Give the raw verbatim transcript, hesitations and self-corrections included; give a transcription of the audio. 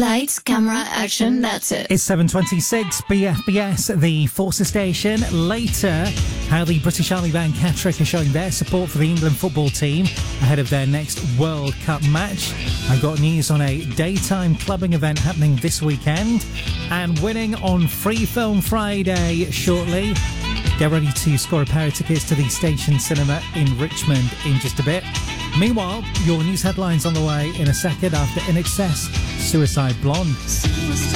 Lights, camera, action, that's it. It's seven twenty-six, B F B S, the Forces Station. Later, how the British Army Band Catterick are showing their support for the England football team ahead of their next World Cup match. I've got news on a daytime clubbing event happening this weekend, and winning on Free Film Friday shortly. Get ready to score a pair of tickets to the Station Cinema in Richmond in just a bit. Meanwhile, your news headlines on the way in a second after I N X S, Suicide Blonde. Suicide.